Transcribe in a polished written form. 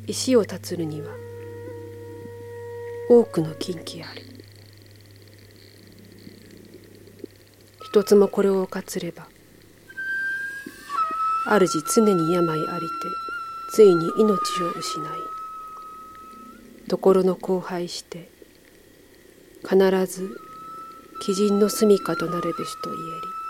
石を立つるには多くの禁忌あり。一つもこれを犯つれば、主常に病ありてついに命を失い、所の荒廃して必ず鬼人の住みかとなるべしと言えり。